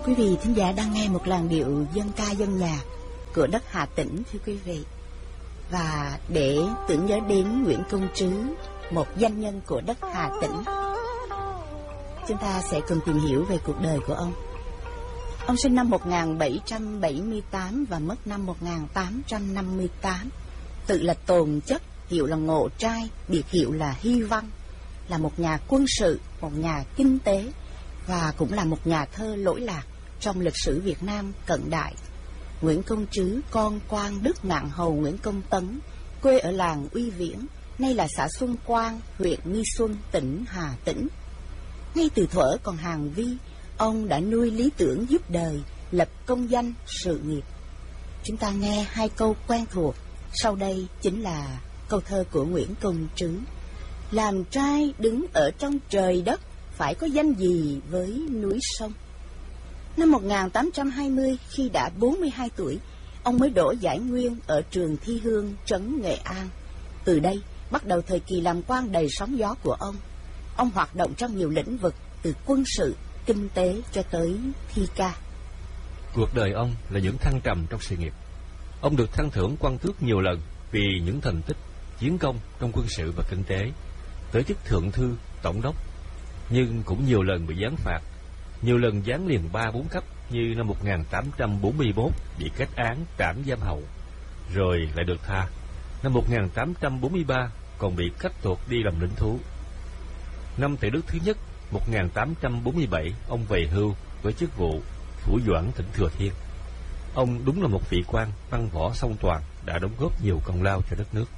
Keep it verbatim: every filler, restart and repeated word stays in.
Quý vị thính giả đang nghe một làn điệu dân ca dân nhạc của đất Hà Tĩnh, thưa quý vị. Và để tưởng nhớ đến Nguyễn Công Trứ, một danh nhân của đất Hà Tĩnh, chúng ta sẽ cùng tìm hiểu về cuộc đời của ông. Ông sinh năm một nghìn bảy trăm bảy mươi tám và mất năm một nghìn tám trăm năm mươi tám. Tự là Tồn Chất, hiệu là Ngộ Trai, biệt hiệu là Hy Văn. Là một nhà quân sự, một nhà kinh tế và cũng là một nhà thơ lỗi lạc trong lịch sử Việt Nam cận đại. Nguyễn Công Trứ, con quan Đức Ngạn Hầu Nguyễn Công Tấn, quê ở làng Uy Viễn, nay là xã Xuân Quang, huyện Nghi Xuân, tỉnh Hà Tĩnh. Ngay từ thuở còn hàng vi, ông đã nuôi lý tưởng giúp đời, lập công danh sự nghiệp. Chúng ta nghe hai câu quen thuộc, sau đây chính là câu thơ của Nguyễn Công Trứ. Làm trai đứng ở trong trời đất, phải có danh gì với núi sông. Năm một nghìn tám trăm hai mươi, khi đã bốn mươi hai tuổi, ông mới đỗ giải nguyên ở trường Thi Hương, trấn Nghệ An. Từ đây bắt đầu thời kỳ làm quan đầy sóng gió của ông. Ông hoạt động trong nhiều lĩnh vực, từ quân sự, kinh tế cho tới thi ca. Cuộc đời ông là những thăng trầm trong sự nghiệp. Ông được thăng thưởng quan tước nhiều lần vì những thành tích, chiến công trong quân sự và kinh tế, tới chức thượng thư, tổng đốc, nhưng cũng nhiều lần bị giáng phạt, nhiều lần giáng liền ba bốn cấp, như năm một nghìn tám trăm bốn mươi mốt bị kết án trảm giam hậu, rồi lại được tha. Năm một nghìn tám trăm bốn mươi ba còn bị cách tuột đi làm lính thú. Năm Tể Đức thứ nhất, một nghìn tám trăm bốn mươi bảy, ông về hưu với chức vụ phủ doãn tỉnh Thừa Thiên. Ông đúng là một vị quan văn võ song toàn, đã đóng góp nhiều công lao cho đất nước.